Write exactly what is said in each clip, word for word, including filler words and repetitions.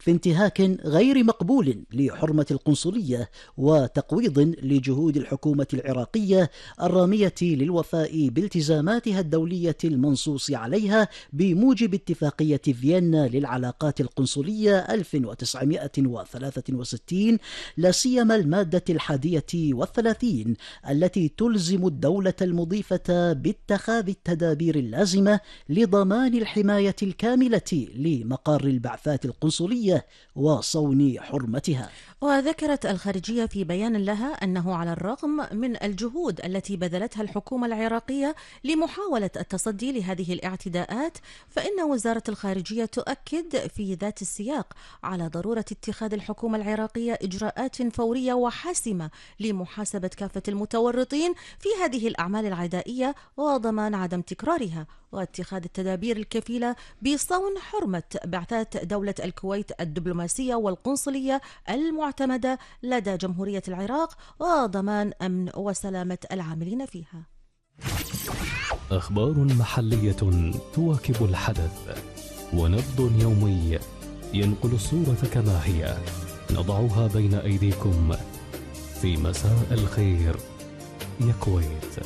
في انتهاك غير مقبول لحرمة القنصلية وتقويض لجهود الحكومة العراقية الرامية للوفاء بالتزاماتها الدولية المنصوص عليها بموجب اتفاقية فيينا للعلاقات القنصلية ألف وتسعمائة وثلاثة وستين، لا سيما المادة الحادية والثلاثين التي تلزم الدولة المضيفة باتخاذ التدابير اللازمة لضمان الحماية الكاملة لمقار البعثات القنصلية وصون حرمتها. وذكرت الخارجية في بيان لها أنه على الرغم من الجهود التي بذلتها الحكومة العراقية لمحاولة التصدي لهذه الاعتداءات، فإن وزارة الخارجية تؤكد في ذات السياق على ضرورة اتخاذ الحكومة العراقية إجراءات فورية وحاسمة لمحاسبة كافة المتورطين في هذه الأعمال العدائية وضمان عدم تكرارها، واتخاذ التدابير الكفيلة بصون حرمة بعثات دولة الكويت الدبلوماسية والقنصلية المعتمدة لدى جمهورية العراق وضمان أمن وسلامة العاملين فيها. أخبار محلية تواكب الحدث ونبض يومي ينقل الصورة كما هي، نضعها بين أيديكم في مساء الخير يا كويت.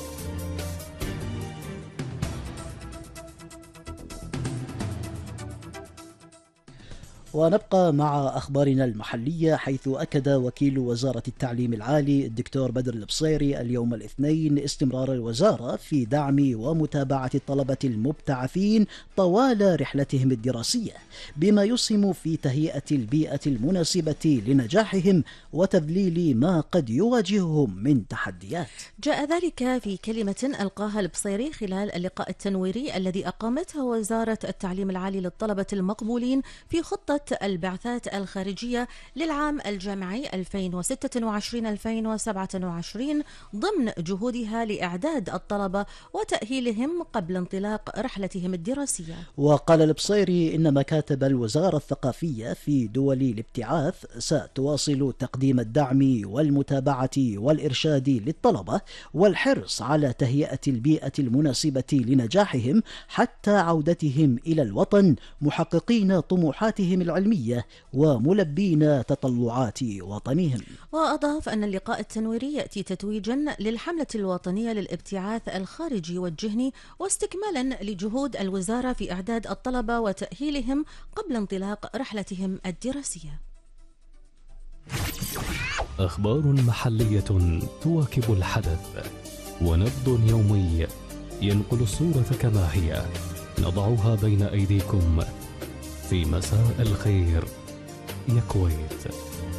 ونبقى مع أخبارنا المحلية، حيث أكد وكيل وزارة التعليم العالي الدكتور بدر البصيري اليوم الاثنين استمرار الوزارة في دعم ومتابعة الطلبة المبتعثين طوال رحلتهم الدراسية، بما يسهم في تهيئة البيئة المناسبة لنجاحهم وتذليل ما قد يواجههم من تحديات. جاء ذلك في كلمة ألقاها البصيري خلال اللقاء التنويري الذي أقامته وزارة التعليم العالي للطلبة المقبولين في خطة البعثات الخارجية للعام الجامعي ألفين وستة وعشرين ألفين وسبعة وعشرين ضمن جهودها لإعداد الطلبة وتأهيلهم قبل انطلاق رحلتهم الدراسية. وقال البصيري إن مكاتب الوزارة الثقافية في دول الابتعاث ستواصل تقديم الدعم والمتابعة والإرشاد للطلبة والحرص على تهيئة البيئة المناسبة لنجاحهم حتى عودتهم إلى الوطن، محققين طموحاتهم العلمية وملبين تطلعات وطنهم. وأضاف أن اللقاء التنويري يأتي تتويجا للحملة الوطنية للابتعاث الخارجي والجهني واستكمالا لجهود الوزارة في إعداد الطلبة وتأهيلهم قبل انطلاق رحلتهم الدراسية. أخبار محلية تواكب الحدث ونبض يومي ينقل الصورة كما هي، نضعها بين أيديكم في مساء الخير يا كويت.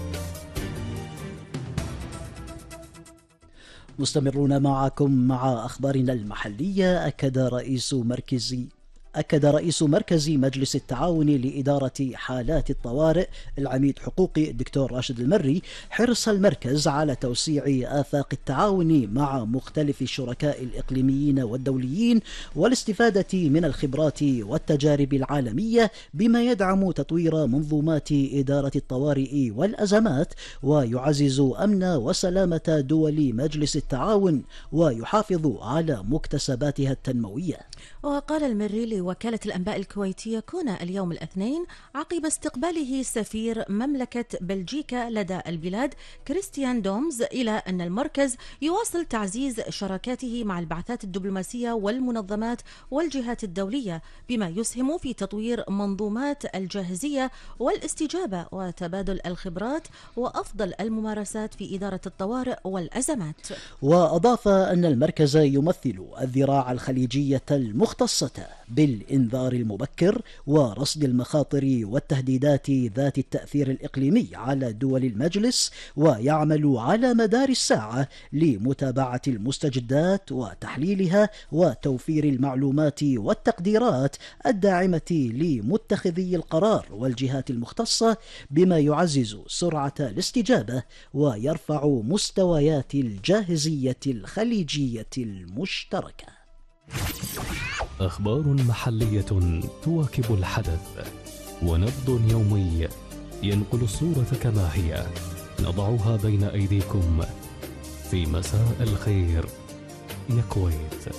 مستمرون معكم مع أخبارنا المحلية. أكد رئيس مركز أكد رئيس مركز مجلس التعاون لإدارة حالات الطوارئ العميد حقوقي الدكتور راشد المري حرص المركز على توسيع آفاق التعاون مع مختلف الشركاء الإقليميين والدوليين والاستفادة من الخبرات والتجارب العالمية بما يدعم تطوير منظومات إدارة الطوارئ والأزمات ويعزز أمن وسلامة دول مجلس التعاون ويحافظ على مكتسباتها التنموية. وقال المري وكالة الأنباء الكويتية كونا اليوم الاثنين عقب استقباله سفير مملكة بلجيكا لدى البلاد كريستيان دومز إلى أن المركز يواصل تعزيز شراكاته مع البعثات الدبلوماسية والمنظمات والجهات الدولية بما يسهم في تطوير منظومات الجاهزية والاستجابة وتبادل الخبرات وأفضل الممارسات في إدارة الطوارئ والأزمات. وأضاف أن المركز يمثل الذراع الخليجية المختصة بالإنذار المبكر ورصد المخاطر والتهديدات ذات التأثير الإقليمي على دول المجلس، ويعمل على مدار الساعة لمتابعة المستجدات وتحليلها وتوفير المعلومات والتقديرات الداعمة لمتخذي القرار والجهات المختصة بما يعزز سرعة الاستجابة ويرفع مستويات الجاهزية الخليجية المشتركة. أخبار محلية تواكب الحدث ونبض يومي ينقل الصورة كما هي، نضعها بين أيديكم في مساء الخير يا كويت.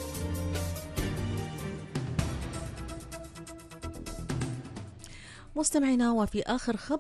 مستمعينا، وفي آخر خبر